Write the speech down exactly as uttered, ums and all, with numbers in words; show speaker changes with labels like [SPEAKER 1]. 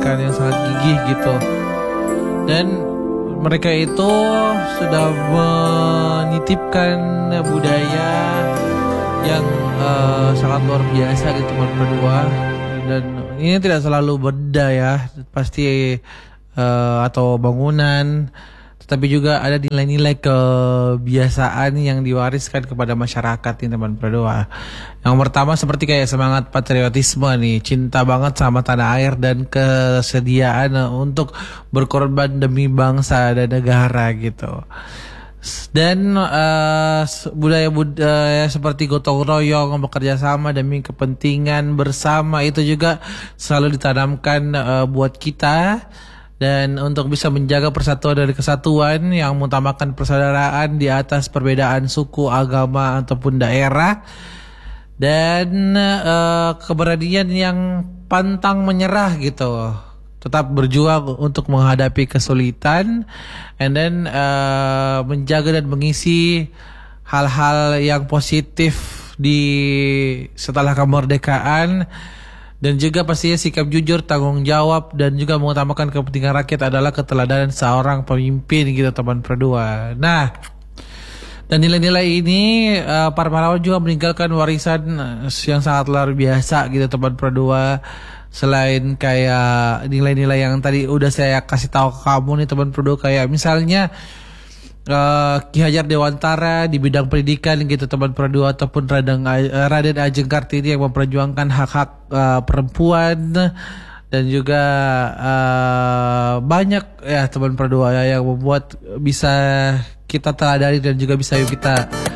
[SPEAKER 1] pendidikan yang sangat gigih gitu. Dan mereka itu sudah menitipkan budaya yang uh, sangat luar biasa gitu teman berdua. Dan ini tidak selalu benda ya, pasti uh, atau bangunan, tetapi juga ada nilai-nilai kebiasaan yang diwariskan kepada masyarakat nih teman berdua. Yang pertama seperti kayak semangat patriotisme nih, cinta banget sama tanah air dan kesediaan untuk berkorban demi bangsa dan negara gitu. Dan uh, budaya-budaya seperti gotong royong, bekerja sama demi kepentingan bersama itu juga selalu ditanamkan uh, buat kita. Dan untuk bisa menjaga persatuan dan kesatuan yang mengutamakan persaudaraan di atas perbedaan suku, agama ataupun daerah. Dan uh, keberanian yang pantang menyerah gitu, tetap berjuang untuk menghadapi kesulitan, and then uh, menjaga dan mengisi hal-hal yang positif di setelah kemerdekaan. Dan juga pastinya sikap jujur, tanggung jawab, dan juga mengutamakan kepentingan rakyat adalah keteladanan seorang pemimpin gitu teman berdua. Nah, dan nilai-nilai ini uh, para pahlawan juga meninggalkan warisan yang sangat luar biasa gitu teman berdua. Selain kayak nilai-nilai yang tadi udah saya kasih tahu ke kamu nih teman berdua, kayak misalnya Uh, Ki Hajar Dewantara di bidang pendidikan gitu teman berdua, ataupun Raden, uh, Raden Ajeng Kartini yang memperjuangkan hak-hak uh, perempuan, dan juga uh, banyak ya teman berdua ya yang membuat bisa kita teladani dan juga bisa kita